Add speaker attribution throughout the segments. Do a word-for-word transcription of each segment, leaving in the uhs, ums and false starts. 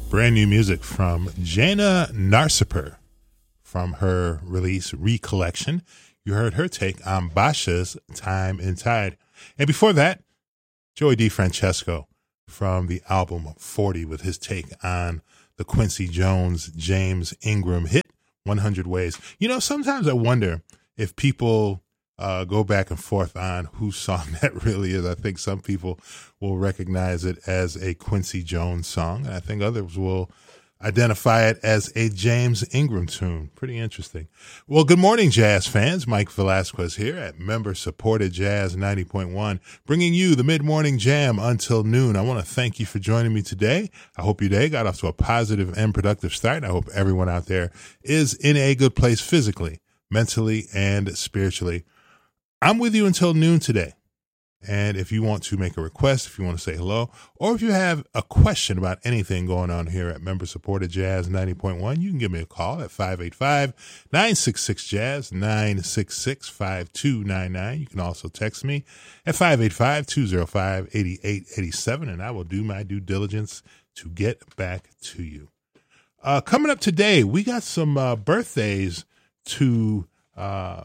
Speaker 1: Brand new music from Jana Narsipur from her release Recollection. You heard her take on Basha's Time and Tide. And before that, Joey DeFrancesco from the album forty with his take on the Quincy Jones, James Ingram hit one hundred Ways. You know, sometimes I wonder if people uh, go back and forth on whose song that really is. I think some people will recognize it as a Quincy Jones song, and I think others will identify it as a James Ingram tune. Pretty interesting. Well, good morning, jazz fans. Mike Velasquez here at member-supported Jazz ninety point one, bringing you the mid-morning jam until noon. I want to thank you for joining me today. I hope your day got off to a positive and productive start. I hope everyone out there is in a good place physically, mentally, and spiritually. I'm with you until noon today. And if you want to make a request, if you want to say hello, or if you have a question about anything going on here at member-supported Jazz ninety point one, you can give me a call at five eight five, nine six six, jazz, nine six six, five two nine nine. You can also text me at five eight five, two oh five, eight eight eight seven, and I will do my due diligence to get back to you. Uh, coming up today, we got some uh, birthdays to uh,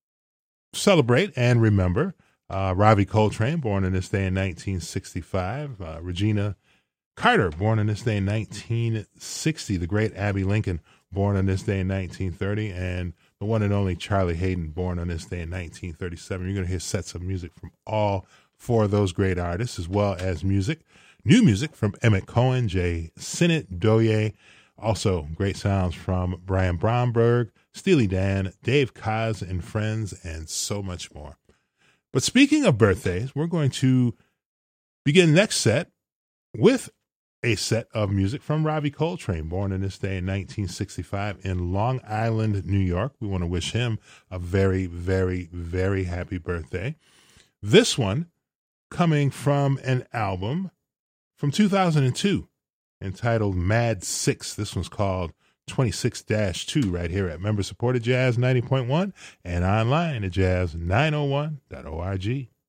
Speaker 1: celebrate and remember. Uh, Ravi Coltrane, born on this day in nineteen sixty-five. Uh, Regina Carter, born on this day in nineteen sixty. The great Abby Lincoln, born on this day in nineteen thirty. And the one and only Charlie Hayden, born on this day in nineteen thirty-seven. You're going to hear sets of music from all four of those great artists, as well as music, new music from Emmett Cohen, Jay Sinnott, Doye. Also, great sounds from Brian Bromberg, Steely Dan, Dave Koz and Friends, and so much more. But speaking of birthdays, we're going to begin next set with a set of music from Ravi Coltrane, born on this day in nineteen sixty-five in Long Island, New York. We want to wish him a very, very, very happy birthday. This one coming from an album from two thousand two entitled Mad Six. This one's called twenty-six dash two right here at member-supported Jazz ninety point one and online at jazz nine oh one dot org.